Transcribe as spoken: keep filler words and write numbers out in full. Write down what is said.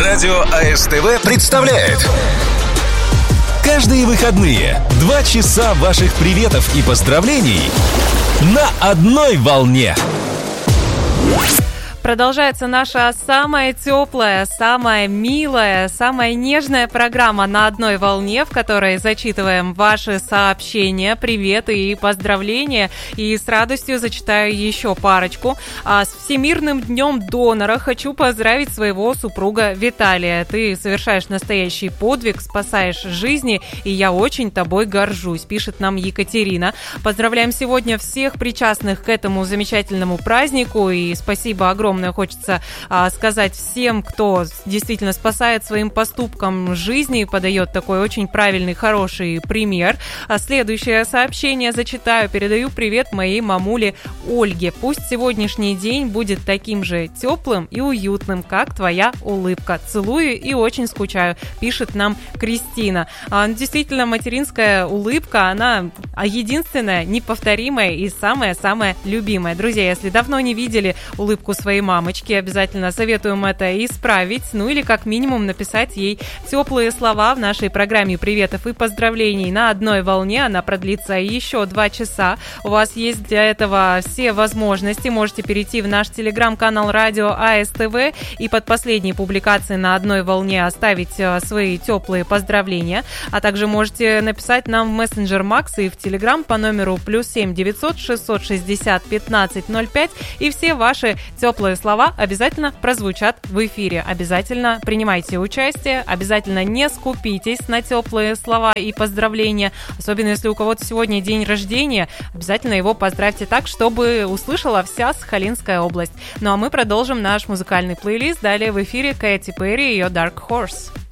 Радио АСТВ представляет каждые выходные два часа ваших приветов и поздравлений на одной волне. Продолжается наша самая теплая, самая милая, самая нежная программа «На одной волне», в которой зачитываем ваши сообщения, приветы и поздравления. И с радостью зачитаю еще парочку. А с Всемирным днем донора хочу поздравить своего супруга Виталия. Ты совершаешь настоящий подвиг, спасаешь жизни, и я очень тобой горжусь, пишет нам Екатерина. Поздравляем сегодня всех причастных к этому замечательному празднику, и спасибо огромное хочется а, сказать всем, кто действительно спасает своим поступком жизни и подает такой очень правильный, хороший пример. А следующее сообщение зачитаю. Передаю привет моей мамуле Ольге. Пусть сегодняшний день будет таким же теплым и уютным, как твоя улыбка. Целую и очень скучаю, пишет нам Кристина. А, действительно, материнская улыбка, она единственная, неповторимая и самая-самая любимая. Друзья, если давно не видели улыбку своей мамочки, обязательно советуем это исправить, ну или как минимум написать ей теплые слова в нашей программе приветов и поздравлений на одной волне. Она продлится еще два часа. У вас есть для этого все возможности. Можете перейти в наш телеграм-канал Радио АСТВ и под последней публикацией на одной волне оставить свои теплые поздравления. А также можете написать нам в мессенджер Макс и в телеграм по номеру плюс семь девятьсот шестьсот шестьдесят пятнадцать ноль пять, и все ваши теплые слова обязательно прозвучат в эфире. Обязательно принимайте участие, обязательно не скупитесь на теплые слова и поздравления. Особенно если у кого-то сегодня день рождения, обязательно его поздравьте так, чтобы услышала вся Сахалинская область. Ну а мы продолжим наш музыкальный плейлист. Далее в эфире Кэти Перри и ее Dark Horse.